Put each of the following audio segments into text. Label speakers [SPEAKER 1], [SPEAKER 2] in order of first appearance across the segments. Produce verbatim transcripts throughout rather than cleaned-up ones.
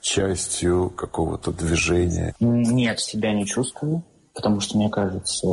[SPEAKER 1] частью какого-то движения?
[SPEAKER 2] Нет, себя не чувствую, потому что, мне кажется,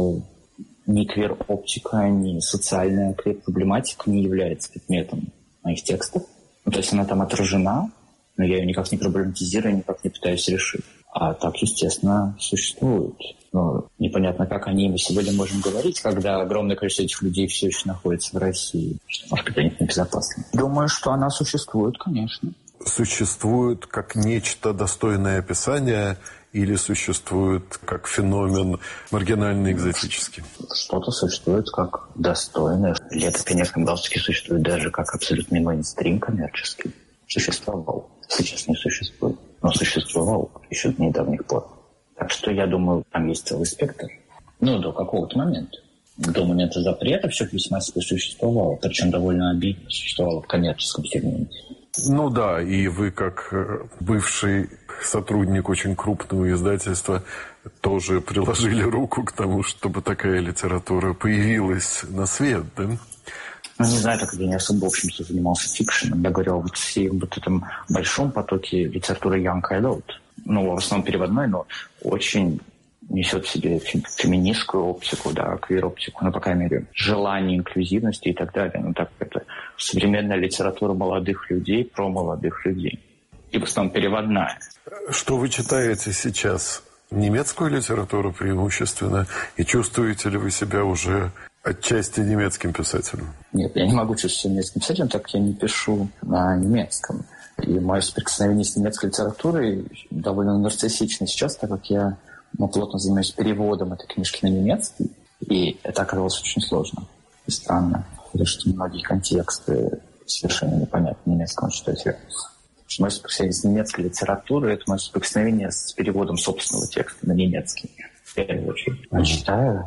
[SPEAKER 2] ни квир-оптика, ни социальная квир-проблематика не является предметом моих текстов. Ну, то есть она там отражена, но я ее никак не проблематизирую, никак не пытаюсь решить. А так, естественно, существует. Но непонятно, как о ней мы сегодня можем говорить, когда огромное количество этих людей все еще находится в России. Может быть, для них небезопасно. Думаю, что она существует, конечно.
[SPEAKER 1] Существует как нечто достойное описания или существует как феномен маргинально-экзотический?
[SPEAKER 2] Что-то существует как достойное. Лето в пионерском галстуке существует даже как абсолютный мейнстрим коммерческий. Существовал. Сейчас не существует. Но существовал еще до недавних пор. Так что я думаю, там есть целый спектр. Ну, до какого-то момента. До момента запрета все весьма себе существовало. Причем довольно обидно существовало в коммерческом сегменте.
[SPEAKER 1] Ну да, и вы, как бывший сотрудник очень крупного издательства, тоже приложили руку к тому, чтобы такая литература появилась на свет, да?
[SPEAKER 2] Ну, не знаю, так как я не особо, в общем-то, занимался фикшеном. Я говорил вот о вот этом большом потоке литературы Young Adult. Ну, в основном переводной, но очень несет в себе феминистскую оптику, да, квир-оптику, ну, по крайней мере, желание инклюзивности и так далее. Ну, так это современная литература молодых людей про молодых людей. И в основном переводная.
[SPEAKER 1] Что вы читаете сейчас? Немецкую литературу преимущественно? И чувствуете ли вы себя уже отчасти немецким писателем?
[SPEAKER 2] Нет, я не могу чувствовать себя немецким писателем, так как я не пишу на немецком. И мое соприкосновение с немецкой литературой довольно нарциссично сейчас, так как я ну, плотно занимаюсь переводом этой книжки на немецкий. И это оказалось очень сложно и странно, потому что многие контексты совершенно непонятны немецкому читателю. Мое соприкосновение с немецкой литературой – это мое соприкосновение с переводом собственного текста на немецкий. В первую очередь. Я читаю.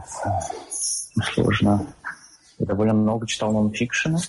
[SPEAKER 2] Сложно. Я довольно много читал нонфикшена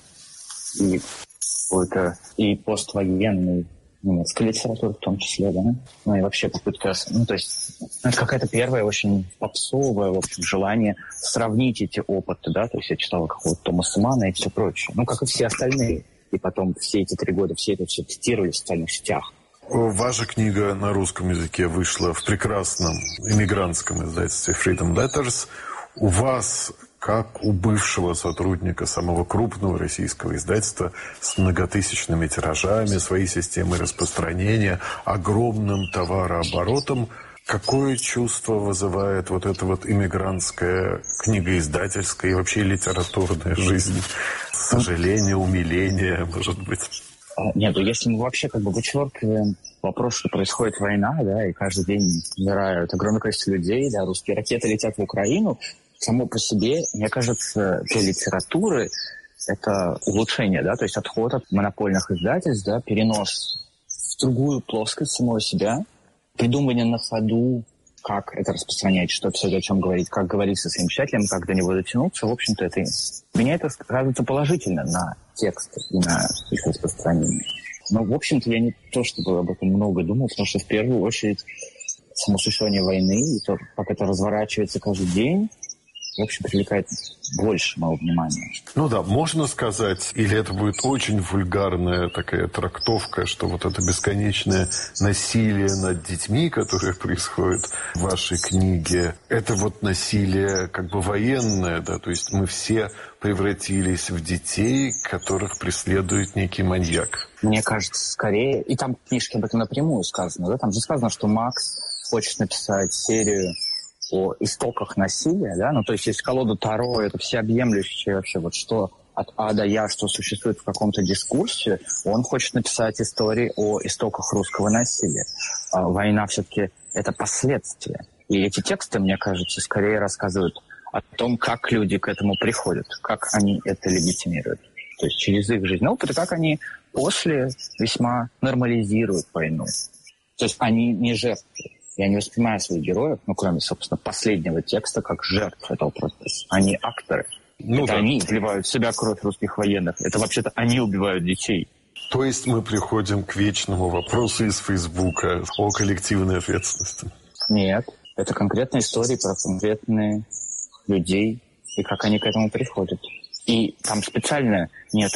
[SPEAKER 2] и какой-то и поствоенной немецкой литературы в том числе, да. Ну и вообще попытка, ну то есть это какая-то первая очень попсовая, в общем, желание сравнить эти опыты, да. То есть я читал какого-то Томаса Манна и все прочее. Ну, как и все остальные. И потом все эти три года все это все тестировали в социальных сетях.
[SPEAKER 1] Ваша книга на русском языке вышла в прекрасном иммигрантском издательстве Freedom Letters. У вас, как у бывшего сотрудника самого крупного российского издательства с многотысячными тиражами, своей системой распространения, огромным товарооборотом, какое чувство вызывает вот эта вот иммигрантская книгоиздательская и вообще литературная жизнь? Сожаление, умиление, может быть?
[SPEAKER 2] Нет, ну если мы вообще как бы вычеркиваем вопрос, что происходит война, да, и каждый день умирают огромное количество людей, да, русские ракеты летят в Украину, само по себе, мне кажется, для литературы это улучшение, да, то есть отход от монопольных издательств, да, перенос в другую плоскость самого себя, придумывание на ходу, как это распространять, что все о чем говорить, как говорить со своим читателем, как до него дотянуться, в общем-то, это меня это сказывается положительно на тексты и на их распространение. Но, в общем-то, я не то чтобы об этом много думал, потому что в первую очередь само существование войны и то, как это разворачивается каждый день, в общем, привлекает больше моего внимания.
[SPEAKER 1] Ну да, можно сказать, или это будет очень вульгарная такая трактовка, что вот это бесконечное насилие над детьми, которое происходит в вашей книге, это вот насилие как бы военное, да, то есть мы все превратились в детей, которых преследует некий маньяк.
[SPEAKER 2] Мне кажется, скорее, и там в книжке об этом напрямую сказано, да, там же сказано, что Макс хочет написать серию о истоках насилия, да, ну, то есть есть колода Таро, это всеобъемлющее вообще, вот что от А до Я, что существует в каком-то дискурсе, он хочет написать истории о истоках русского насилия. А война все-таки это последствия. И эти тексты, мне кажется, скорее рассказывают о том, как люди к этому приходят, как они это легитимируют. То есть через их жизненный опыт, и как они после весьма нормализируют войну. То есть они не жертвы. Я не воспринимаю своих героев, ну, кроме, собственно, последнего текста, как жертв этого процесса. Они акторы. Ну, это да. Они вливают в себя кровь русских военных. Это вообще-то они убивают детей.
[SPEAKER 1] То есть мы приходим к вечному вопросу из Фейсбука о коллективной ответственности?
[SPEAKER 2] Нет. Это конкретные истории про конкретных людей и как они к этому приходят. И там специально нет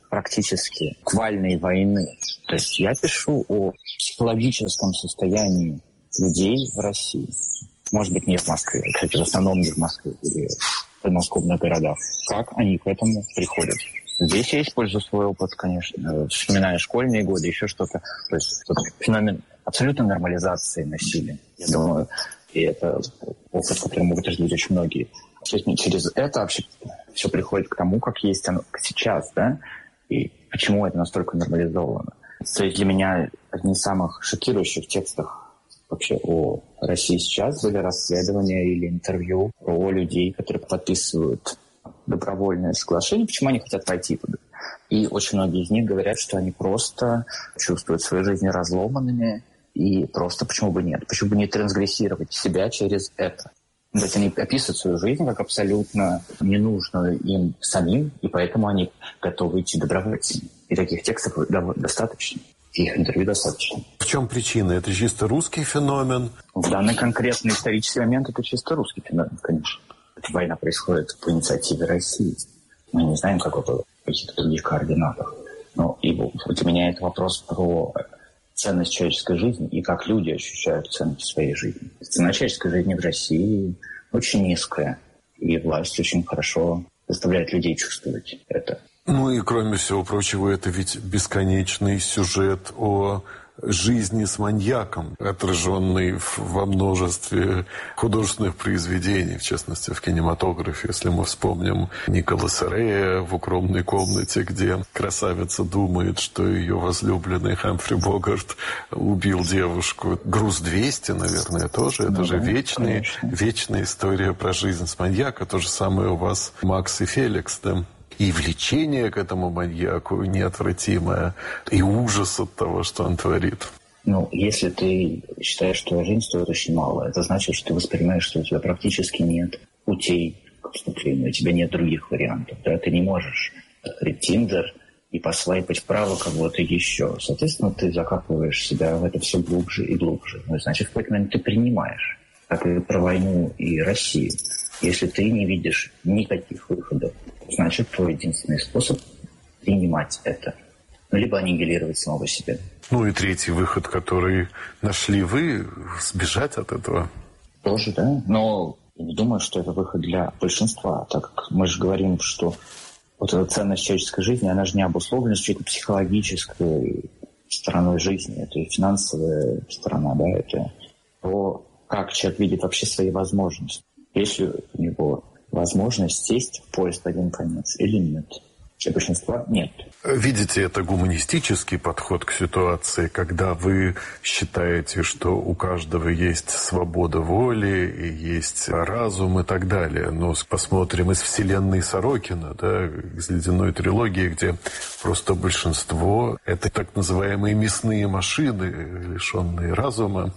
[SPEAKER 2] практически буквальной войны. То есть я пишу о психологическом состоянии людей в России. Может быть, не в Москве, кстати, в основном не в Москве или в подмосковных городах. Как они к этому приходят? Здесь я использую свой опыт, конечно, вспоминая школьные годы, еще что-то. То есть феномен абсолютной нормализации насилия, я думаю, и это опыт, который могут разделить очень многие. Через это вообще все приходит к тому, как есть оно сейчас, да, и почему это настолько нормализовано. То есть для меня одни из самых шокирующих текстов вообще о России сейчас были расследования или интервью про людей, которые подписывают добровольное соглашение, почему они хотят пойти туда. И очень многие из них говорят, что они просто чувствуют свою жизнь разломанными, и просто почему бы нет? Почему бы не трансгрессировать себя через это? То есть они описывают свою жизнь как абсолютно ненужную им самим, и поэтому они готовы идти добровольцами. И таких текстов достаточно. Их интервью достаточно.
[SPEAKER 1] В чем причина? Это чисто русский феномен?
[SPEAKER 2] В данный конкретный исторический момент это чисто русский феномен, конечно. Эта война происходит по инициативе России. Мы не знаем, как это в каких-то других координатах. Но и для меня это вопрос про ценность человеческой жизни и как люди ощущают ценность своей жизни. Цена человеческой жизни в России очень низкая, и власть очень хорошо заставляет людей чувствовать это.
[SPEAKER 1] Ну и, кроме всего прочего, это ведь бесконечный сюжет о жизни с маньяком, отраженный во множестве художественных произведений, в частности, в кинематографе. Если мы вспомним Николаса Рея в «Укромной комнате», где красавица думает, что ее возлюбленный Хамфри Богарт убил девушку. «Груз двести», наверное, тоже. Это ну, же вечный, вечная история про жизнь с маньяком. То же самое у вас «Макс и Феликс», да? И влечение к этому маньяку неотвратимое, и ужас от того, что он творит.
[SPEAKER 2] Ну, если ты считаешь, что жизнь стоит очень мало, это значит, что ты воспринимаешь, что у тебя практически нет путей к вступлению, у тебя нет других вариантов. Да? Ты не можешь открыть Тиндер и посвайпать вправо кого-то еще. Соответственно, ты закапываешь себя в это все глубже и глубже. Ну, значит, в какой-то момент ты принимаешь, как и про войну и Россию. Если ты не видишь никаких выходов, значит, твой единственный способ принимать это. Ну, либо аннигилировать самого себя.
[SPEAKER 1] Ну и третий выход, который нашли вы, сбежать от этого.
[SPEAKER 2] Тоже, да. Но я не думаю, что это выход для большинства, так как мы же говорим, что вот эта ценность человеческой жизни, она же не обусловлена чьей-то психологической стороной жизни. Это и финансовая сторона, да, это то, как человек видит вообще свои возможности. Если у него возможность сесть в поезд в один конец или нет. Для большинства нет.
[SPEAKER 1] Видите, это гуманистический подход к ситуации, когда вы считаете, что у каждого есть свобода воли, и есть разум и так далее. Но посмотрим из вселенной Сорокина, да, из «Ледяной трилогии», где просто большинство — это так называемые мясные машины, лишенные разума.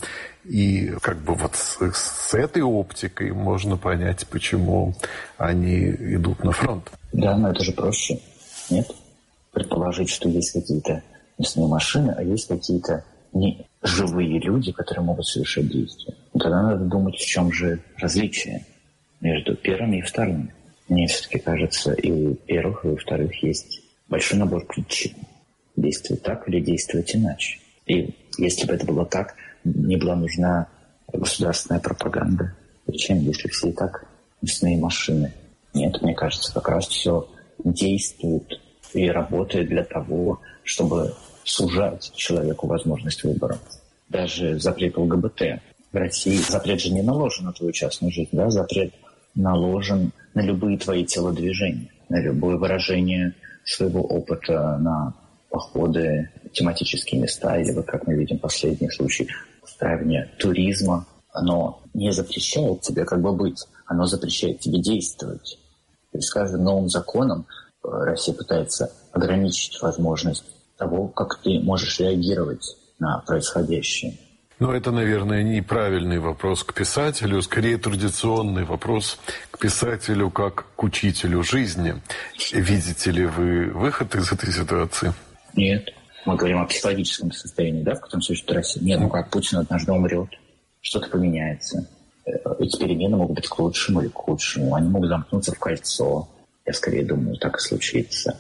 [SPEAKER 1] И как бы вот с, с этой оптикой можно понять, почему они идут на фронт.
[SPEAKER 2] Да, но это же проще. Нет? Предположить, что есть какие-то мясные машины, а есть какие-то не живые люди, которые могут совершать действия. Но тогда надо думать, в чем же различие между первым и вторым. Мне все-таки кажется, и у первых, и у вторых есть большой набор причин. Действовать так или действовать иначе. И если бы это было так, не была нужна государственная пропаганда. Зачем, если все и так мясные машины? Нет, мне кажется, как раз все действует и работает для того, чтобы сужать человеку возможность выбора. Даже запрет ЛГБТ. В России запрет же не наложен на твою частную жизнь, да? Запрет наложен на любые твои телодвижения, на любое выражение своего опыта, на походы, тематические места, или вот как мы видим в последних случаях, устраивание туризма. Оно не запрещает тебе как бы быть, оно запрещает тебе действовать. То есть с каждым новым законом Россия пытается ограничить возможность того, как ты можешь реагировать на происходящее.
[SPEAKER 1] Но это, наверное, неправильный вопрос к писателю, скорее традиционный вопрос к писателю как к учителю жизни. Видите ли вы выход из этой ситуации?
[SPEAKER 2] Нет. Мы говорим о психологическом состоянии, да, в котором существует Россия. Нет, ну как, Путин однажды умрет, что-то поменяется. Эти перемены могут быть к лучшему или к худшему. Они могут замкнуться в кольцо. Я скорее думаю, так и случится.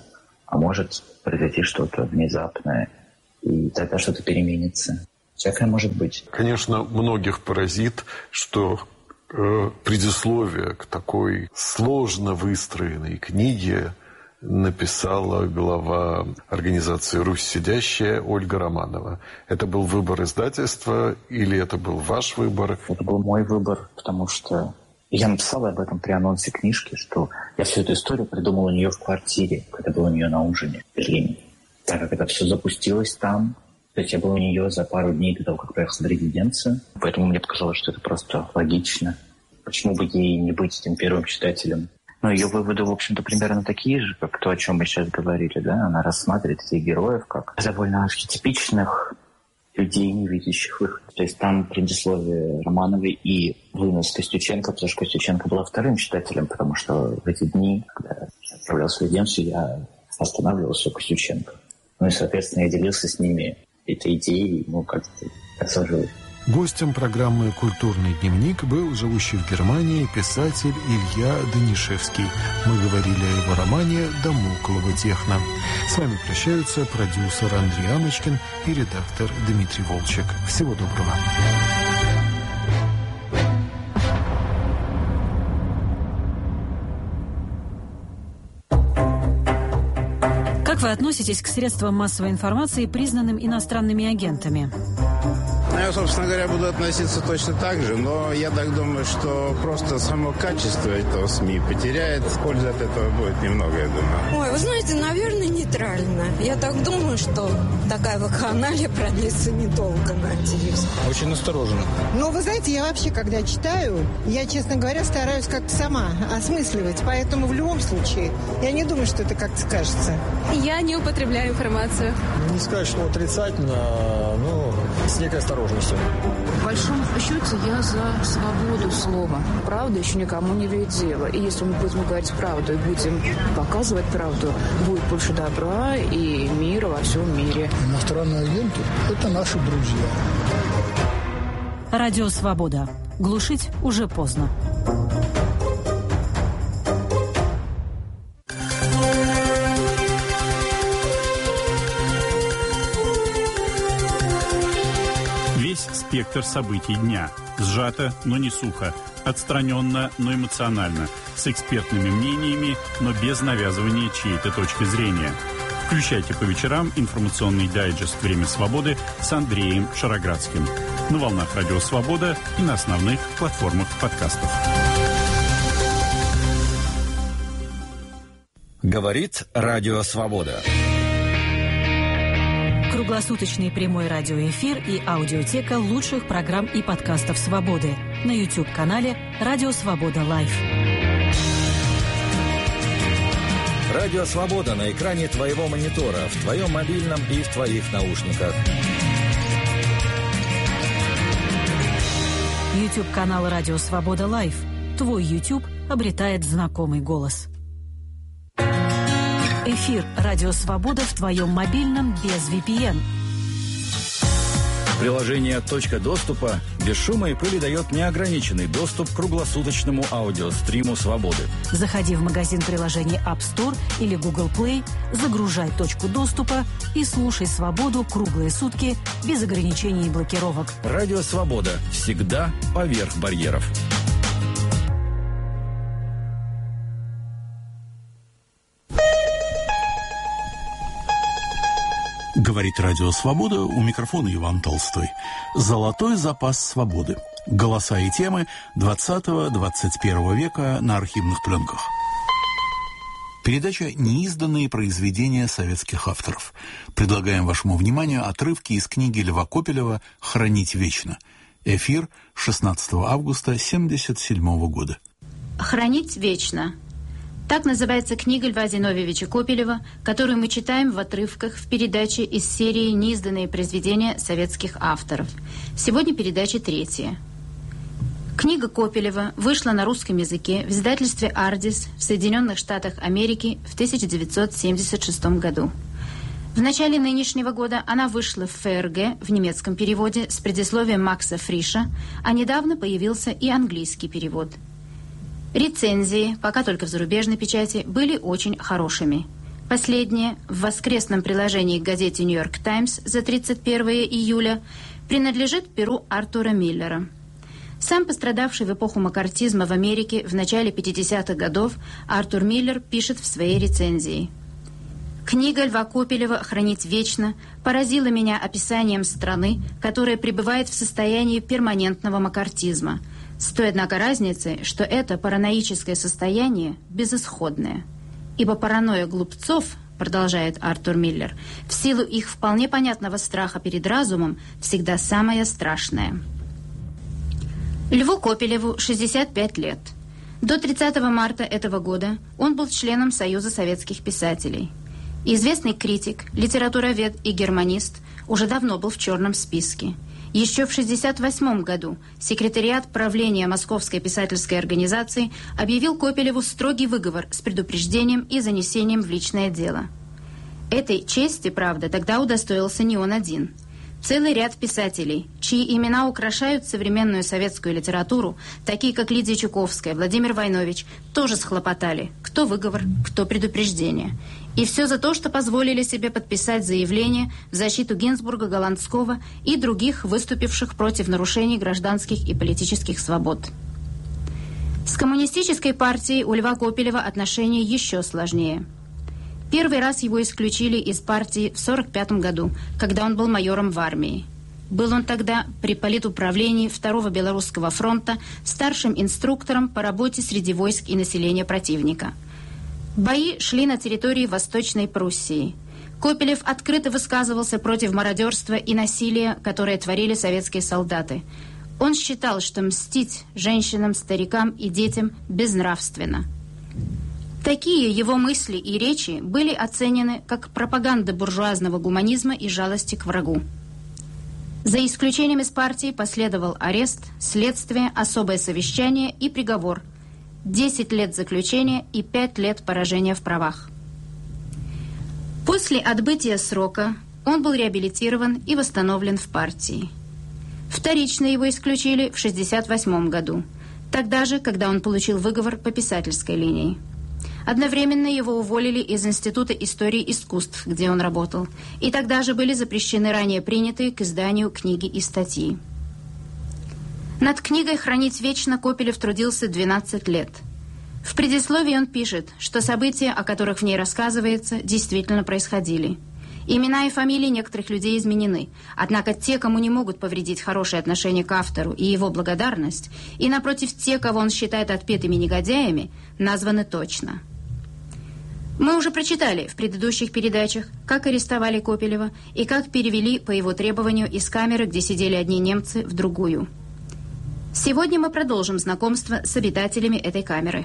[SPEAKER 2] а может произойти что-то внезапное, и тогда что-то переменится. Всякое может быть.
[SPEAKER 1] Конечно, многих поразит, что э, предисловие к такой сложно выстроенной книге написала глава организации «Русь сидящая» Ольга Романова. Это был выбор издательства или это был ваш выбор?
[SPEAKER 2] Это был мой выбор, потому что я написал об этом при анонсе книжки, что я всю эту историю придумал у нее в квартире, когда был у нее на ужине в Берлине. Так как это все запустилось там, то есть я был у нее за пару дней до того, как приехал в резиденцию. Поэтому мне показалось, что это просто логично. Почему бы ей не быть этим первым читателем? Но ее выводы, в общем-то, примерно такие же, как то, о чем мы сейчас говорили. Да? Она рассматривает этих героев как довольно архетипичных людей, не видящих выход. То есть там предисловие Романовой и вынос Костюченко, потому что Костюченко была вторым читателем, потому что в эти дни, когда я отправлялся в резиденцию, я останавливался у Костюченко. Ну и, соответственно, я делился с ними этой идеей, ну, как-то как сложилось.
[SPEAKER 3] Гостем программы «Культурный дневник» был живущий в Германии писатель Илья Данишевский. Мы говорили о его романе «Дамоклова техно». С вами прощаются продюсер Андрей Аночкин и редактор Дмитрий Волчек. Всего доброго.
[SPEAKER 4] Как вы относитесь к средствам массовой информации, признанным иностранными агентами?
[SPEAKER 5] Я, собственно говоря, буду относиться точно так же, но я так думаю, что просто само качество этого СМИ потеряет. Пользы от этого будет немного, я думаю.
[SPEAKER 6] Ой, вы знаете, наверное, нейтрально. Я так думаю, что такая вакханалия продлится недолго, надеюсь.
[SPEAKER 7] Очень осторожно.
[SPEAKER 8] Ну, вы знаете, я вообще, когда читаю, я, честно говоря, стараюсь как-то сама осмысливать. Поэтому в любом случае я не думаю, что это как-то скажется.
[SPEAKER 9] Я не употребляю информацию.
[SPEAKER 7] Не сказать, что отрицательно, но с некой осторожностью.
[SPEAKER 10] В большом счете я за свободу слова. Правда еще никому не вредила. И если мы будем говорить правду и будем показывать правду, будет больше добра и мира во всем мире.
[SPEAKER 11] Иностранные агенты – это наши друзья.
[SPEAKER 4] Радио «Свобода». Глушить уже поздно.
[SPEAKER 12] Весь спектр событий дня. Сжато, но не сухо. Отстраненно, но эмоционально. С экспертными мнениями, но без навязывания чьей-то точки зрения. Включайте по вечерам информационный дайджест «Время свободы» с Андреем Шароградским. На волнах Радио Свобода и на основных платформах подкастов.
[SPEAKER 13] Говорит Радио Свобода.
[SPEAKER 4] Круглосуточный прямой радиоэфир и аудиотека лучших программ и подкастов «Свободы» на YouTube-канале «Радио Свобода Лайв».
[SPEAKER 13] Радио Свобода на экране твоего монитора, в твоем мобильном и в твоих наушниках.
[SPEAKER 4] YouTube-канал «Радио Свобода Лайв». Твой YouTube обретает знакомый голос. Эфир «Радио Свобода» в твоем мобильном без ви пи эн.
[SPEAKER 13] Приложение «Точка доступа» без шума и пыли дает неограниченный доступ к круглосуточному аудиостриму «Свободы».
[SPEAKER 4] Заходи в магазин приложений App Store или Google Play, загружай «Точку доступа» и слушай «Свободу» круглые сутки без ограничений и блокировок.
[SPEAKER 13] Радио «Свобода» всегда поверх барьеров.
[SPEAKER 14] Говорит Радио Свобода, у микрофона Иван Толстой. Золотой запас свободы. Голоса и темы двадцатого-двадцать первого века на архивных пленках. Передача «Неизданные произведения советских авторов». Предлагаем вашему вниманию отрывки из книги Льва Копелева «Хранить вечно». Эфир шестнадцатого августа семьдесят седьмого года.
[SPEAKER 15] «Хранить вечно». Так называется книга Льва Зиновьевича Копелева, которую мы читаем в отрывках в передаче из серии «Неизданные произведения советских авторов». Сегодня передача третья. Книга Копелева вышла на русском языке в издательстве «Ардис» в Соединенных Штатах Америки в тысяча девятьсот семьдесят шестом году. В начале нынешнего года она вышла в эф эр гэ в немецком переводе с предисловием Макса Фриша, а недавно появился и английский перевод. Рецензии, пока только в зарубежной печати, были очень хорошими. Последнее в воскресном приложении к газете «Нью-Йорк Таймс» за тридцать первое июля принадлежит перу Артура Миллера. Сам пострадавший в эпоху маккартизма в Америке в начале пятидесятых годов, Артур Миллер пишет в своей рецензии: «Книга Льва Копелева «Хранить вечно» поразила меня описанием страны, которая пребывает в состоянии перманентного маккартизма, с той, однако, разницей, что это параноическое состояние безысходное. Ибо паранойя глупцов, продолжает Артур Миллер, в силу их вполне понятного страха перед разумом, всегда самая страшная». Льву Копелеву шестьдесят пять лет. До тридцатого марта этого года он был членом Союза советских писателей. Известный критик, литературовед и германист уже давно был в черном списке. Еще в шестьдесят восьмом году секретариат правления Московской писательской организации объявил Копелеву строгий выговор с предупреждением и занесением в личное дело. Этой чести, правда, тогда удостоился не он один. Целый ряд писателей, чьи имена украшают современную советскую литературу, такие как Лидия Чуковская, Владимир Войнович, тоже схлопотали, кто выговор, кто предупреждение. И все за то, что позволили себе подписать заявление в защиту Гинзбурга, Голландского и других, выступивших против нарушений гражданских и политических свобод. С коммунистической партией у Льва Копелева отношения еще сложнее. Первый раз его исключили из партии в сорок пятом году, когда он был майором в армии. Был он тогда при политуправлении Второго Белорусского фронта старшим инструктором по работе среди войск и населения противника. Бои шли на территории Восточной Пруссии. Копелев открыто высказывался против мародерства и насилия, которое творили советские солдаты. Он считал, что мстить женщинам, старикам и детям безнравственно. Такие его мысли и речи были оценены как пропаганда буржуазного гуманизма и жалости к врагу. За исключением из партии последовал арест, следствие, особое совещание и приговор. десять лет заключения и пять лет поражения в правах. После отбытия срока он был реабилитирован и восстановлен в партии. Вторично его исключили в шестьдесят восьмом году, тогда же, когда он получил выговор по писательской линии. Одновременно его уволили из Института истории искусств, где он работал, и тогда же были запрещены ранее принятые к изданию книги и статьи. Над книгой «Хранить вечно» Копелев трудился двенадцать лет. В предисловии он пишет, что события, о которых в ней рассказывается, действительно происходили. Имена и фамилии некоторых людей изменены, однако те, кому не могут повредить хорошее отношение к автору и его благодарность, и, напротив, те, кого он считает отпетыми негодяями, названы точно. Мы уже прочитали в предыдущих передачах, как арестовали Копелева и как перевели по его требованию из камеры, где сидели одни немцы, в другую. Сегодня мы продолжим знакомство с обитателями этой камеры.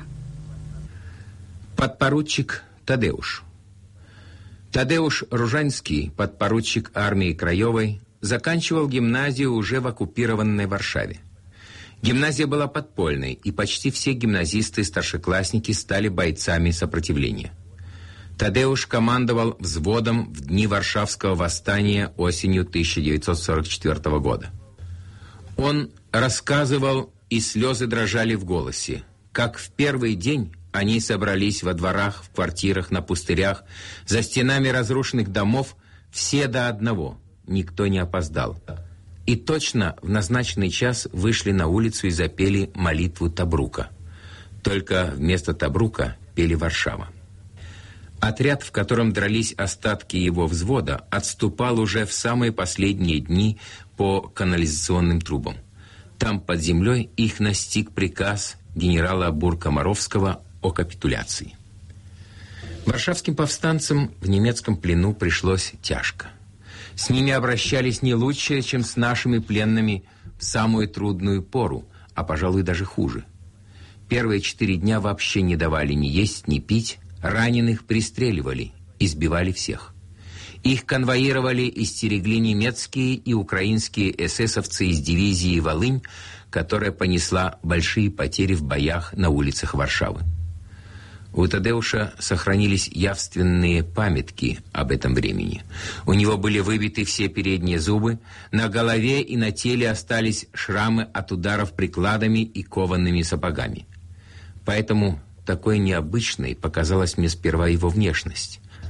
[SPEAKER 16] Подпоручик Тадеуш. Тадеуш Ружанский, подпоручик армии Краевой, заканчивал гимназию уже в оккупированной Варшаве. Гимназия была подпольной, и почти все гимназисты и старшеклассники стали бойцами сопротивления. Тадеуш командовал взводом в дни Варшавского восстания осенью тысяча девятьсот сорок четвёртого года. Он рассказывал, и слезы дрожали в голосе, как в первый день они собрались во дворах, в квартирах, на пустырях, за стенами разрушенных домов, все до одного, никто не опоздал. И точно в назначенный час вышли на улицу и запели молитву Тобрука. Только вместо Тобрука пели Варшава. Отряд, в котором дрались остатки его взвода, отступал уже в самые последние дни по канализационным трубам. Там под землей их настиг приказ генерала Бур-Комаровского о капитуляции. Варшавским повстанцам в немецком плену пришлось тяжко. С ними обращались не лучше, чем с нашими пленными в самую трудную пору, а, пожалуй, даже хуже. Первые четыре дня вообще не давали ни есть, ни пить, раненых пристреливали, избивали всех. Их конвоировали и стерегли немецкие и украинские эсэсовцы из дивизии «Волынь», которая понесла большие потери в боях на улицах Варшавы. У Тадеуша сохранились явственные памятки об этом времени. У него были выбиты все передние зубы, на голове и на теле остались шрамы от ударов прикладами и коваными сапогами. Поэтому такой необычной показалась мне сперва его внешность.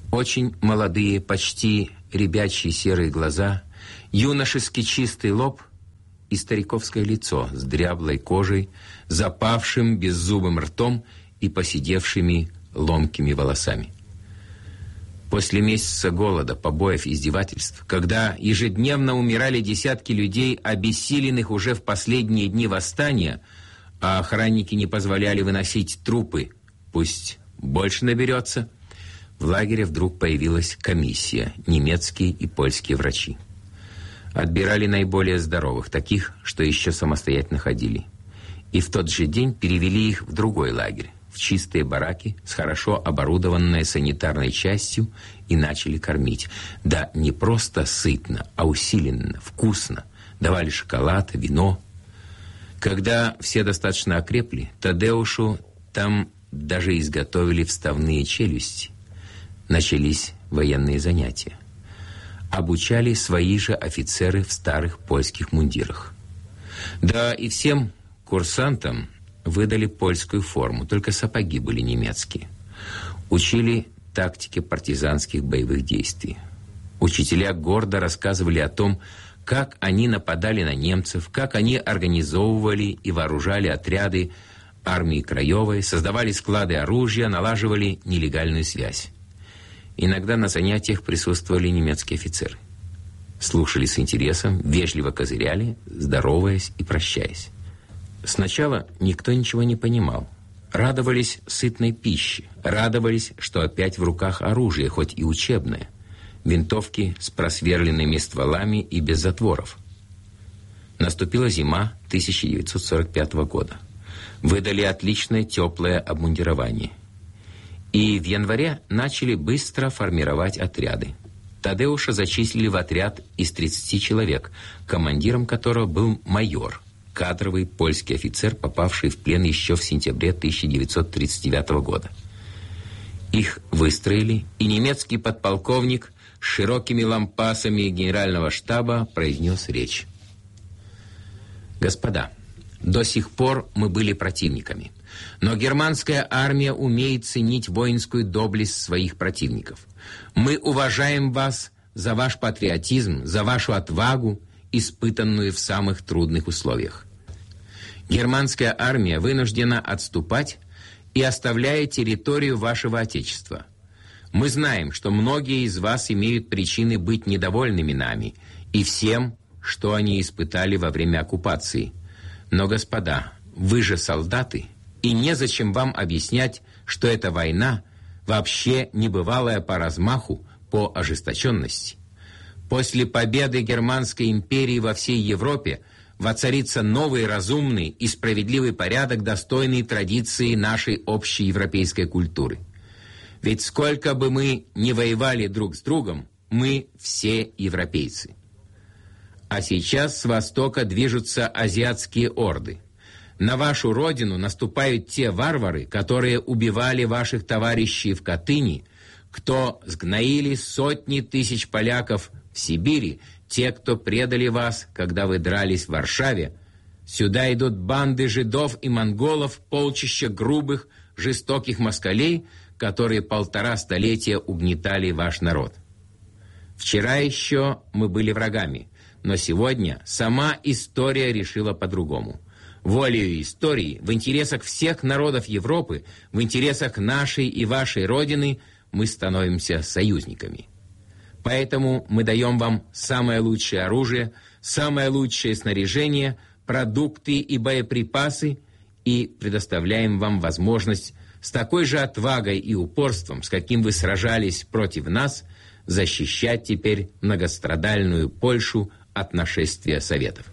[SPEAKER 16] Очень молодые, почти ребячьи серые глаза, юношески чистый лоб и стариковское лицо с дряблой кожей, запавшим беззубым ртом и поседевшими ломкими волосами. После месяца голода, побоев, издевательств, когда ежедневно умирали десятки людей, обессиленных уже в последние дни восстания, а охранники не позволяли выносить трупы, пусть больше наберется, в лагере вдруг появилась комиссия, немецкие и польские врачи. Отбирали наиболее здоровых, таких, что еще самостоятельно ходили. И в тот же день перевели их в другой лагерь, в чистые бараки с хорошо оборудованной санитарной частью, и начали кормить. Да не просто сытно, а усиленно, вкусно. Давали шоколад, вино. Когда все достаточно окрепли, Тадеушу там даже изготовили вставные челюсти. Начались военные занятия. Обучали свои же офицеры в старых польских мундирах. Да и всем курсантам выдали польскую форму, только сапоги были немецкие. Учили тактике партизанских боевых действий. Учителя гордо рассказывали о том, как они нападали на немцев, как они организовывали и вооружали отряды армии Краевой, создавали склады оружия, налаживали нелегальную связь. Иногда на занятиях присутствовали немецкие офицеры. Слушали с интересом, вежливо козыряли, здороваясь и прощаясь. Сначала никто ничего не понимал. Радовались сытной пище, радовались, что опять в руках оружие, хоть и учебное. Винтовки с просверленными стволами и без затворов. Наступила зима тысяча девятьсот сорок пятого года. Выдали отличное теплое обмундирование. И в январе начали быстро формировать отряды. Тадеуша зачислили в отряд из тридцати человек, командиром которого был майор, кадровый польский офицер, попавший в плен еще в сентябре тысяча девятьсот тридцать девятого года. Их выстроили, и немецкий подполковник с широкими лампасами генерального штаба произнес речь. «Господа, до сих пор мы были противниками, но германская армия умеет ценить воинскую доблесть своих противников. Мы уважаем вас за ваш патриотизм, за вашу отвагу, испытанную в самых трудных условиях. Германская армия вынуждена отступать и оставляет территорию вашего Отечества. Мы знаем, что многие из вас имеют причины быть недовольными нами и всем, что они испытали во время оккупации. Но, господа, вы же солдаты, и незачем вам объяснять, что эта война вообще небывалая по размаху, по ожесточенности. После победы Германской империи во всей Европе воцарится новый разумный и справедливый порядок, достойный традиции нашей общей европейской культуры. Ведь сколько бы мы ни воевали друг с другом, мы все европейцы. А сейчас с востока движутся азиатские орды. На вашу родину наступают те варвары, которые убивали ваших товарищей в Катыни, кто сгноили сотни тысяч поляков в Сибири, те, кто предали вас, когда вы дрались в Варшаве. Сюда идут банды жидов и монголов, полчища грубых, жестоких москалей, которые полтора столетия угнетали ваш народ. Вчера еще мы были врагами, но сегодня сама история решила по-другому. Волею истории, в интересах всех народов Европы, в интересах нашей и вашей Родины мы становимся союзниками. Поэтому мы даем вам самое лучшее оружие, самое лучшее снаряжение, продукты и боеприпасы и предоставляем вам возможность с такой же отвагой и упорством, с каким вы сражались против нас, защищать теперь многострадальную Польшу от нашествия Советов.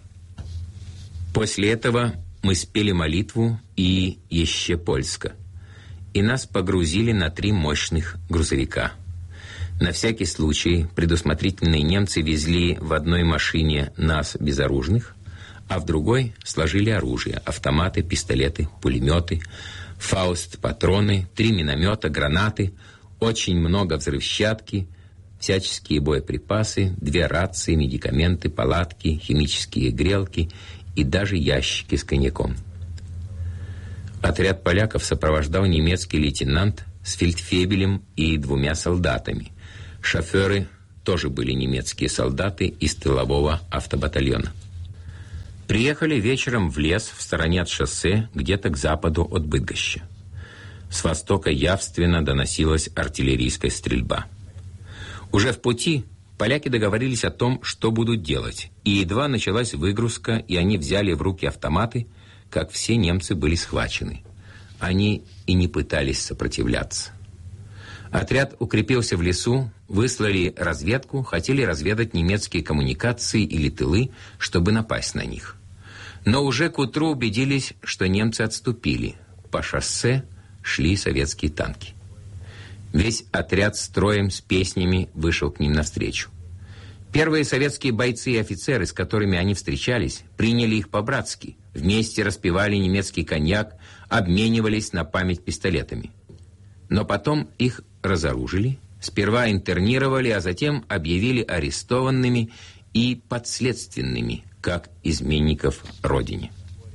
[SPEAKER 16] После этого мы спели молитву и «Еще Польска», и нас погрузили на три мощных грузовика. На всякий случай предусмотрительные немцы везли в одной машине нас безоружных, а в другой сложили оружие: автоматы, пистолеты, пулеметы, фауст, патроны, три миномета, гранаты, очень много взрывчатки, всяческие боеприпасы, две рации, медикаменты, палатки, химические грелки и даже ящики с коньяком. Отряд поляков сопровождал немецкий лейтенант с фельдфебелем и двумя солдатами. Шоферы тоже были немецкие солдаты из тылового автобатальона. Приехали вечером в лес в стороне от шоссе, где-то к западу от Быдгоща. С востока явственно доносилась артиллерийская стрельба. Уже в пути поляки договорились о том, что будут делать, и едва началась выгрузка, и они взяли в руки автоматы, как все немцы были схвачены. Они и не пытались сопротивляться. Отряд укрепился в лесу, выслали разведку, хотели разведать немецкие коммуникации или тылы, чтобы напасть на них. Но уже к утру убедились, что немцы отступили. По шоссе шли советские танки. Весь отряд строем с песнями вышел к ним навстречу. Первые советские бойцы и офицеры, с которыми они встречались, приняли их по-братски. Вместе распивали немецкий коньяк, обменивались на память пистолетами. Но потом их разоружили, сперва интернировали, а затем объявили арестованными и подследственными, как изменников Родине.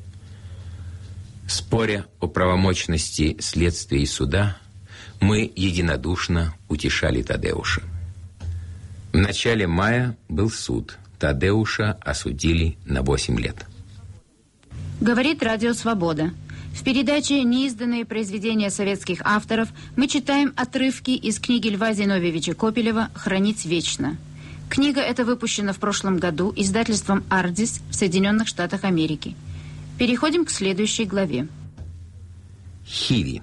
[SPEAKER 16] Споря о правомочности следствия и суда, мы единодушно утешали Тадеуша. В начале мая был суд. Тадеуша осудили на восемь лет.
[SPEAKER 15] Говорит Радио Свобода. В передаче «Неизданные произведения советских авторов» мы читаем отрывки из книги Льва Зиновьевича Копелева «Хранить вечно». Книга эта выпущена в прошлом году издательством «Ардис» в Соединенных Штатах Америки. Переходим к следующей главе.
[SPEAKER 16] Хиви.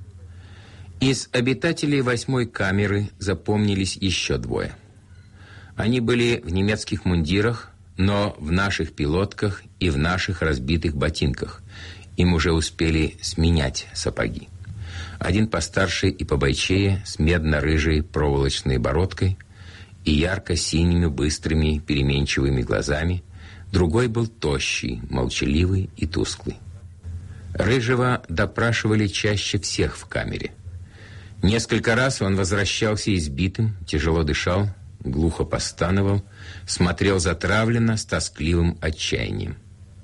[SPEAKER 16] Из обитателей восьмой камеры запомнились еще двое. Они были в немецких мундирах, но в наших пилотках и в наших разбитых ботинках. Им уже успели сменять сапоги. Один постарше и побойчее, с медно-рыжей проволочной бородкой и ярко-синими быстрыми переменчивыми глазами. Другой был тощий, молчаливый и тусклый. Рыжего допрашивали чаще всех в камере. Несколько раз он возвращался избитым, тяжело дышал, глухо постановал, смотрел затравленно, с тоскливым отчаянием.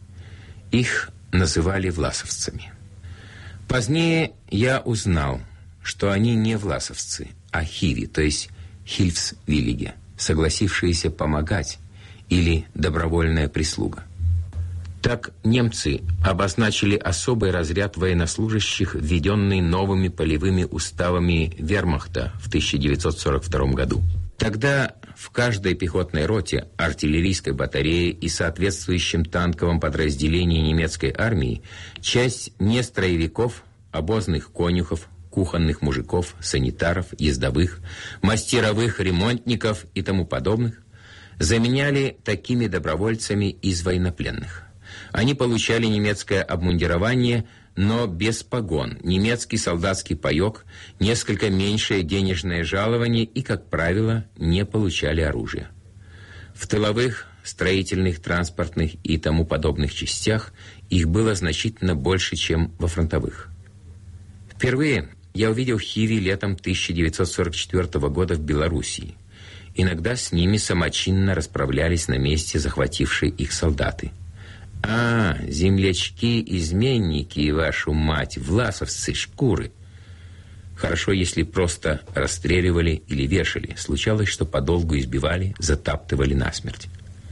[SPEAKER 16] Их называли власовцами. Позднее я узнал, что они не власовцы, а хиви, то есть хильфсвиллиге, согласившиеся помогать, или добровольная прислуга. Так немцы обозначили особый разряд военнослужащих, введенный новыми полевыми уставами вермахта в тысяча девятьсот сорок втором году. Тогда в каждой пехотной роте, артиллерийской батарее и соответствующем танковом подразделении немецкой армии часть нестроевиков, обозных конюхов, кухонных мужиков, санитаров, ездовых, мастеровых, ремонтников и тому подобных заменяли такими добровольцами из военнопленных. Они получали немецкое обмундирование, но без погон, немецкий солдатский паёк, несколько меньшее денежное жалование и, как правило, не получали оружие. В тыловых, строительных, транспортных и тому подобных частях их было значительно больше, чем во фронтовых. Впервые я увидел хиви летом тысяча девятьсот сорок четвёртого года в Белоруссии. Иногда с ними самочинно расправлялись на месте захватившие их солдаты. А, землячки-изменники, вашу мать, власовцы, шкуры. Хорошо, если просто расстреливали или вешали. Случалось, что подолгу избивали, затаптывали насмерть.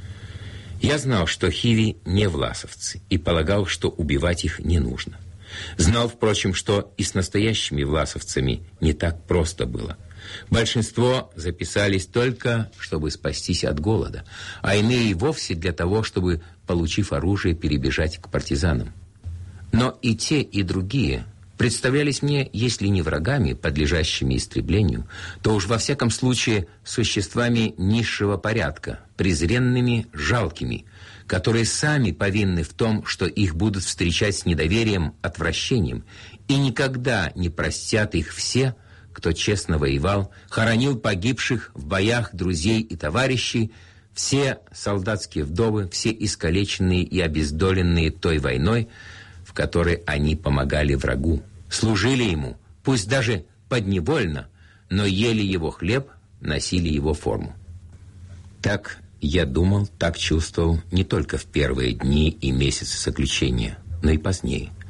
[SPEAKER 16] Я знал, что хиви не власовцы, и полагал, что убивать их не нужно. Знал, впрочем, что и с настоящими власовцами не так просто было. Большинство записались только, чтобы спастись от голода, а иные вовсе для того, чтобы, получив оружие, перебежать к партизанам. Но и те, и другие представлялись мне, если не врагами, подлежащими истреблению, то уж во всяком случае существами низшего порядка, презренными, жалкими, которые сами повинны в том, что их будут встречать с недоверием, отвращением, и никогда не простят их все, кто честно воевал, хоронил погибших в боях друзей и товарищей, все солдатские вдовы, все искалеченные и обездоленные той войной, в которой они помогали врагу, служили ему, пусть даже подневольно, но ели его хлеб, носили его форму. Так я думал, так чувствовал не только в первые дни и месяцы заключения, но и позднее.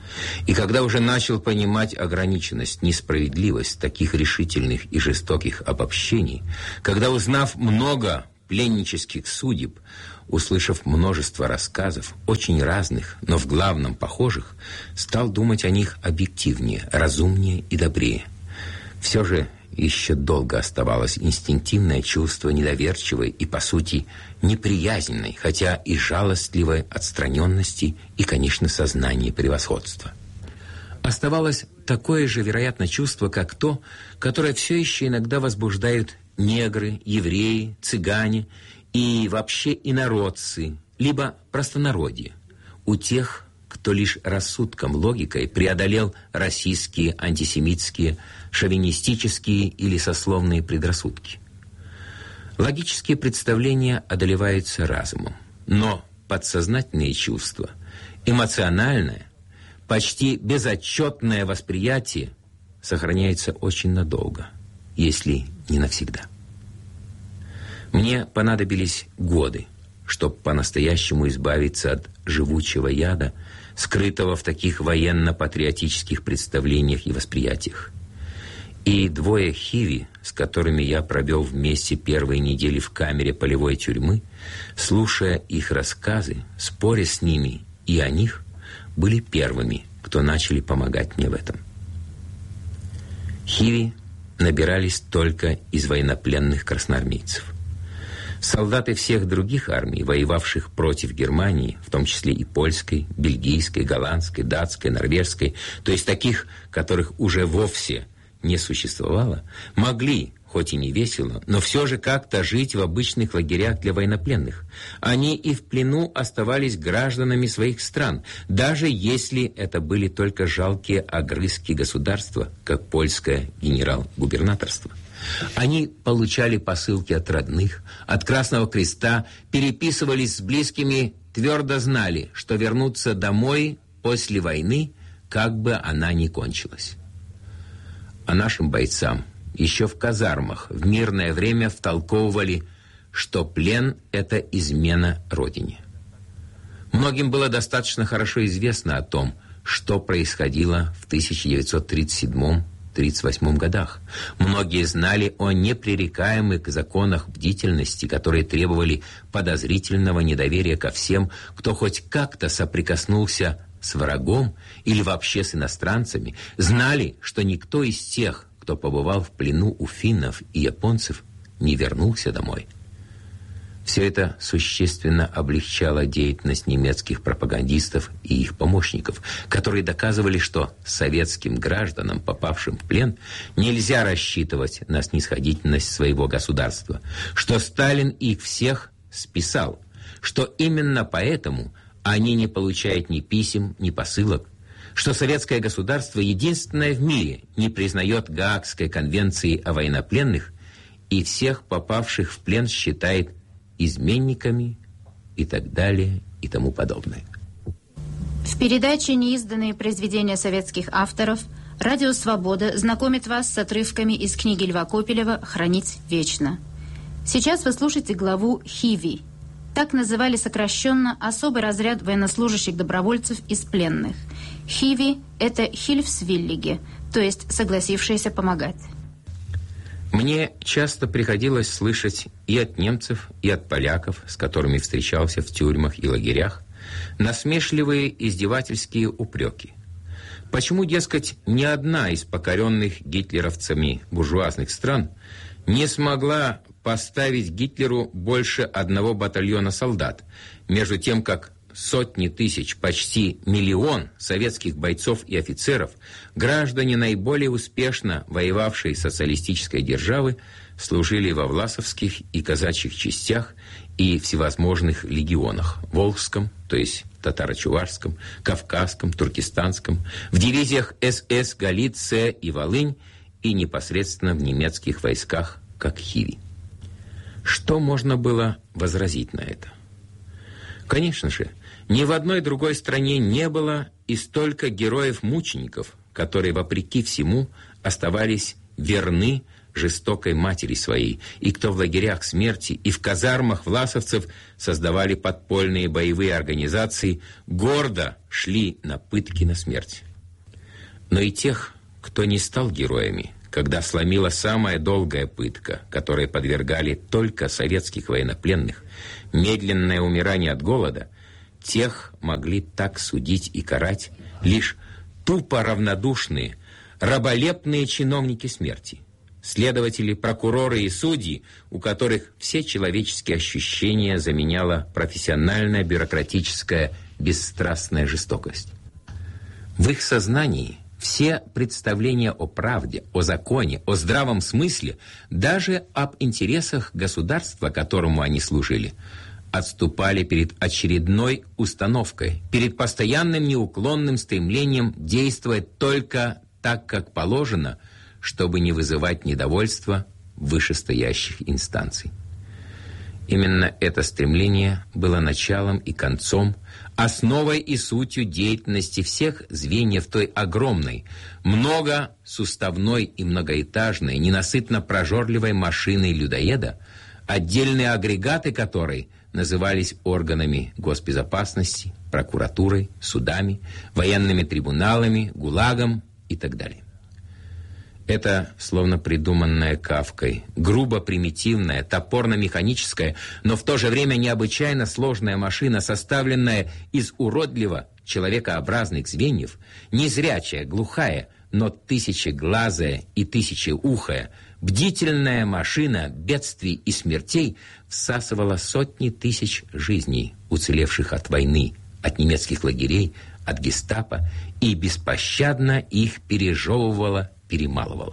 [SPEAKER 16] И когда уже начал понимать ограниченность, несправедливость таких решительных и жестоких обобщений, когда, узнав много пленнических судеб, услышав множество рассказов, очень разных, но в главном похожих, стал думать о них объективнее, разумнее и добрее. Все же еще долго оставалось инстинктивное чувство недоверчивой и, по сути, неприязненной, хотя и жалостливой отстраненности и, конечно, сознания превосходства. Оставалось такое же, вероятно, чувство, как то, которое все еще иногда возбуждают негры, евреи, цыгане и вообще инородцы, либо простонародье, у тех, кто лишь рассудком, логикой преодолел российские антисемитские, шовинистические или сословные предрассудки. Логические представления одолеваются разумом, но подсознательные чувства, эмоциональное, почти безотчетное восприятие сохраняется очень надолго, если не навсегда. Мне понадобились годы, чтобы по-настоящему избавиться от живучего яда, скрытого в таких военно-патриотических представлениях и восприятиях. И двое хиви, с которыми я провел вместе первые недели в камере полевой тюрьмы, слушая их рассказы, споря с ними и о них, были первыми, кто начали помогать мне в этом. Хиви набирались только из военнопленных красноармейцев. Солдаты всех других армий, воевавших против Германии, в том числе и польской, бельгийской, голландской, датской, норвежской, то есть таких, которых уже вовсе не существовало, могли, хоть и не весело, но все же как-то жить в обычных лагерях для военнопленных. Они и в плену оставались гражданами своих стран, даже если это были только жалкие огрызки государства, как польское генерал-губернаторство. Они получали посылки от родных, от Красного Креста, переписывались с близкими, твердо знали, что вернутся домой после войны, как бы она ни кончилась. А нашим бойцам еще в казармах в мирное время втолковывали, что плен – это измена Родине. Многим было достаточно хорошо известно о том, что происходило в тысяча девятьсот тридцать седьмом — тридцать восьмом годах. Многие знали о непререкаемых законах бдительности, которые требовали подозрительного недоверия ко всем, кто хоть как-то соприкоснулся с врагом или вообще с иностранцами, знали, что никто из тех, кто побывал в плену у финнов и японцев, не вернулся домой. Все это существенно облегчало деятельность немецких пропагандистов и их помощников, которые доказывали, что советским гражданам, попавшим в плен, нельзя рассчитывать на снисходительность своего государства, что Сталин их всех списал, что именно поэтому они не получают ни писем, ни посылок, что советское государство единственное в мире не признает Гаагской конвенции о военнопленных и всех попавших в плен считает изменниками и так далее и тому подобное.
[SPEAKER 15] В передаче «Неизданные произведения советских авторов» Радио «Свобода» знакомит вас с отрывками из книги Льва Копелева «Хранить вечно». Сейчас вы слушаете главу «Хиви». Так называли сокращенно особый разряд военнослужащих-добровольцев из пленных. Хиви – это хильфсвиллиги, то есть согласившиеся помогать.
[SPEAKER 16] Мне часто приходилось слышать и от немцев, и от поляков, с которыми встречался в тюрьмах и лагерях, насмешливые издевательские упреки. Почему, дескать, ни одна из покоренных гитлеровцами буржуазных стран не смогла поставить Гитлеру больше одного батальона солдат, между тем, как сотни тысяч, почти миллион советских бойцов и офицеров, граждане наиболее успешно воевавшей социалистической державы, служили во власовских и казачьих частях и всевозможных легионах, волжском, то есть татаро-чувашском, кавказском, туркестанском, в дивизиях СС Галиция и Волынь и непосредственно в немецких войсках, как Хиви. Что можно было возразить на это? Конечно же, ни в одной другой стране не было и столько героев-мучеников, которые, вопреки всему, оставались верны жестокой матери своей, и кто в лагерях смерти и в казармах власовцев создавали подпольные боевые организации, гордо шли на пытки, на смерть. но и тех, кто не стал героями, когда сломила самая долгая пытка, которой подвергали только советских военнопленных, медленное умирание от голода, тех могли так судить и карать лишь тупо равнодушные, раболепные чиновники смерти, следователи, прокуроры и судьи, у которых все человеческие ощущения заменяла профессиональная бюрократическая бесстрастная жестокость. В их сознании все представления о правде, о законе, о здравом смысле, даже об интересах государства, которому они служили, отступали перед очередной установкой, перед постоянным неуклонным стремлением действовать только так, как положено, чтобы не вызывать недовольства вышестоящих инстанций. Именно это стремление было началом и концом, основой и сутью деятельности всех звеньев той огромной, многосуставной и многоэтажной, ненасытно прожорливой машины людоеда, отдельные агрегаты которой назывались органами госбезопасности, прокуратурой, судами, военными трибуналами, ГУЛАГом и так далее. Это словно придуманная Кафкой, грубо примитивная, топорно-механическая, но в то же время необычайно сложная машина, составленная из уродливо человекообразных звеньев, незрячая, глухая, но тысячеглазая и тысячеухая, бдительная машина бедствий и смертей всасывала сотни тысяч жизней, уцелевших от войны, от немецких лагерей, от гестапо, и беспощадно их пережевывала, перемалывала.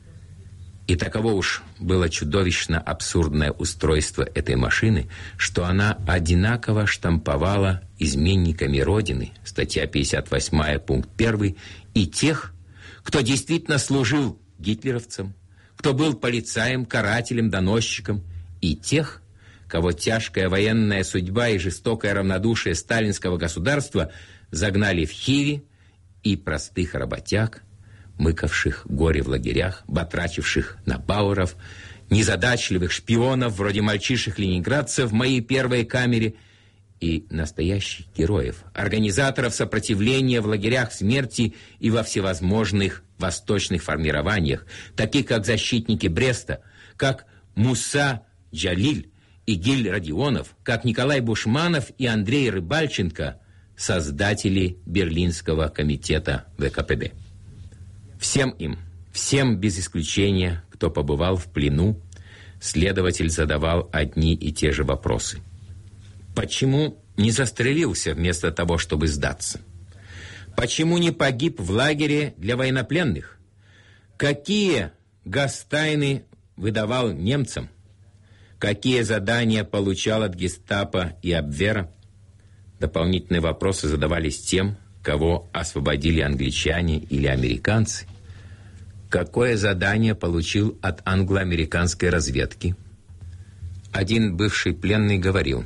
[SPEAKER 16] И таково уж было чудовищно абсурдное устройство этой машины, что она одинаково штамповала изменниками Родины, статья пятьдесят восемь, пункт один, и тех, кто действительно служил гитлеровцам, кто был полицаем, карателем, доносчиком, и тех, кого тяжкая военная судьба и жестокое равнодушие сталинского государства загнали в Хиви, и простых работяг, мыкавших горе в лагерях, батрачивших на бауэров, незадачливых шпионов, вроде мальчишек-ленинградцев в моей первой камере, и настоящих героев, организаторов сопротивления в лагерях смерти и во всевозможных восточных формированиях, таких как защитники Бреста, как Муса Джалиль и Гиль Родионов, как Николай Бушманов и Андрей Рыбальченко, создатели Берлинского комитета вэ ка пэ бэ. Всем им, всем без исключения, кто побывал в плену, следователь задавал одни и те же вопросы. Почему не застрелился вместо того, чтобы сдаться? Почему не погиб в лагере для военнопленных? Какие гастайны выдавал немцам? Какие задания получал от гестапо и Абвера? Дополнительные вопросы задавались тем, кого освободили англичане или американцы. Какое задание получил от англо-американской разведки? Один бывший пленный говорил: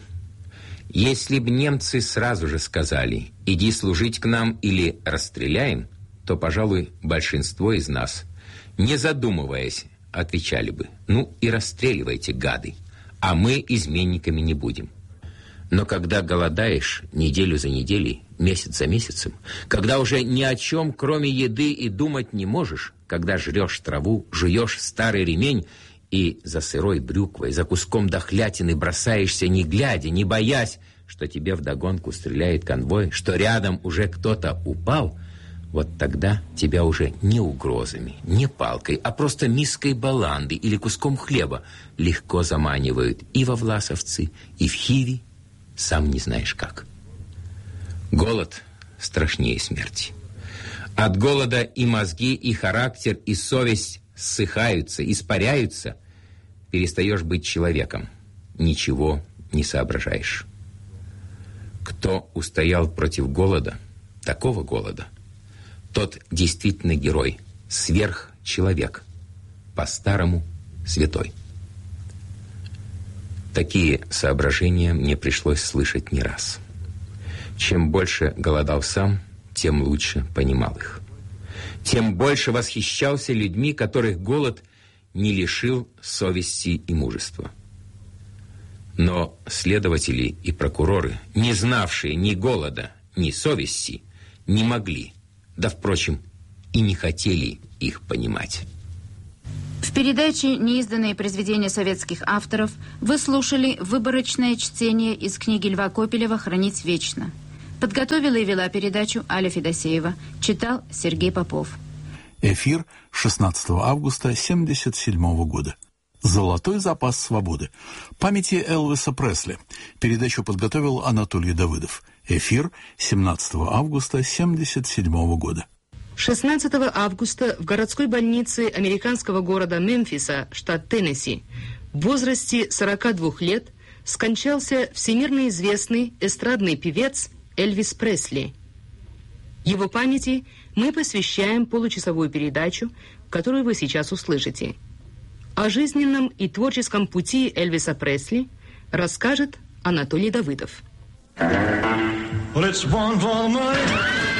[SPEAKER 16] если б немцы сразу же сказали «иди служить к нам или расстреляем», то, пожалуй, большинство из нас, не задумываясь, отвечали бы: ну и расстреливайте, гады, а мы изменниками не будем. Но когда голодаешь неделю за неделей, месяц за месяцем, когда уже ни о чем, кроме еды, и думать не можешь, когда жрешь траву, жуешь старый ремень и за сырой брюквой, за куском дохлятины бросаешься, не глядя, не боясь, что тебе вдогонку стреляет конвой, что рядом уже кто-то упал, вот тогда тебя уже не угрозами, не палкой, а просто миской баланды или куском хлеба легко заманивают и во Власовцы, и в Хиви, сам не знаешь как. Голод страшнее смерти. От голода и мозги, и характер, и совесть ссыхаются, испаряются. Перестаешь быть человеком. Ничего не соображаешь. Кто устоял против голода, такого голода, тот действительно герой, сверхчеловек, по-старому святой. Такие соображения мне пришлось слышать не раз. Чем больше голодал сам, тем лучше понимал их. Тем больше восхищался людьми, которых голод не лишил совести и мужества. Но следователи и прокуроры, не знавшие ни голода, ни совести, не могли, да, впрочем, и не хотели их понимать.
[SPEAKER 15] В передаче «Неизданные произведения советских авторов» вы слушали выборочное чтение из книги Льва Копелева «Хранить вечно». Подготовила и вела передачу Аля Федосеева. Читал Сергей Попов.
[SPEAKER 14] Эфир шестнадцатого августа семьдесят седьмого года. «Золотой запас свободы». Памяти Элвиса Пресли. Передачу подготовил Анатолий Давыдов. Эфир семнадцатого августа семьдесят седьмого года.
[SPEAKER 10] шестнадцатого августа в городской больнице американского города Мемфиса, штат Теннесси, в возрасте сорока двух лет скончался всемирно известный эстрадный певец Элвис Пресли. Его памяти мы посвящаем получасовую передачу, которую вы сейчас услышите. О жизненном и творческом пути Элвиса Пресли расскажет Анатолий Давыдов.
[SPEAKER 17] Well, it's one for the money.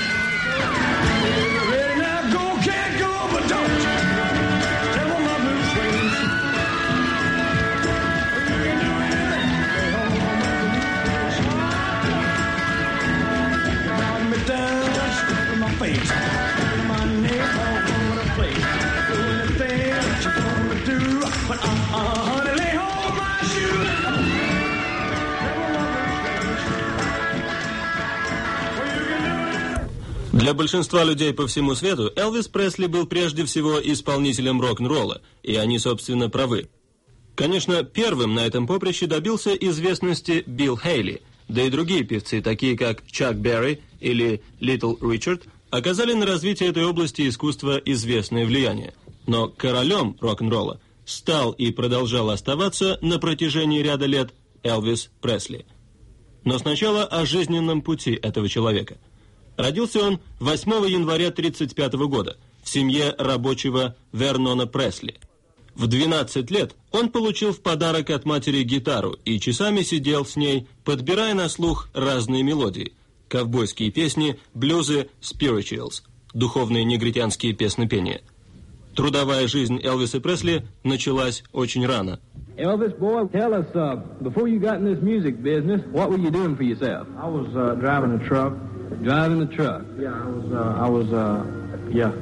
[SPEAKER 18] Для большинства людей по всему свету Элвис Пресли был прежде всего исполнителем рок-н-ролла, и они, собственно, правы. Конечно, первым на этом поприще добился известности Билл Хейли, да и другие певцы, такие как Чак Берри или Литл Ричард, оказали на развитие этой области искусства известное влияние. Но королем рок-н-ролла стал и продолжал оставаться на протяжении ряда лет Элвис Пресли. Но сначала о жизненном пути этого человека. Родился он восьмого января тысяча девятьсот тридцать пятого года в семье рабочего Вернона Пресли. В двенадцать лет он получил в подарок от матери гитару и часами сидел с ней, подбирая на слух разные мелодии. Ковбойские песни, блюзы, spirituals, духовные негритянские песнопения. Трудовая жизнь Элвиса Пресли началась очень рано.
[SPEAKER 19] Elvis, boy, tell us, uh, before you got in this music business, what were you doing for yourself?
[SPEAKER 20] I was uh, driving a truck.
[SPEAKER 19] Driving the truck?
[SPEAKER 20] Yeah, I was, uh, I was, uh, yeah.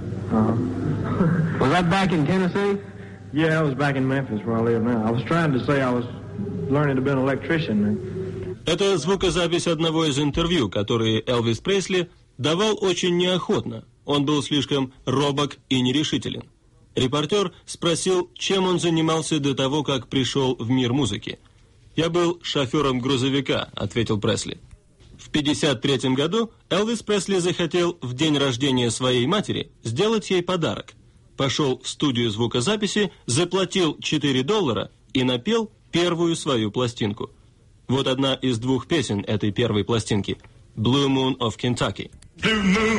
[SPEAKER 20] Uh-huh.
[SPEAKER 19] Was that back in Tennessee?
[SPEAKER 20] Yeah, I was back in Memphis where I live now. I was trying to say I was learning to be an electrician.
[SPEAKER 18] Это звукозапись одного из интервью, которые Элвис Пресли давал очень неохотно. Он был слишком робок и нерешителен. Репортер спросил, чем он занимался до того, как пришел в мир музыки. «Я был шофером грузовика», — ответил Пресли. В пятьдесят третьем году Элвис Пресли захотел в день рождения своей матери сделать ей подарок. Пошел в студию звукозаписи, заплатил четыре доллара и напел первую свою пластинку. Вот одна из двух песен этой первой пластинки – «Blue Moon of Kentucky». Blue moon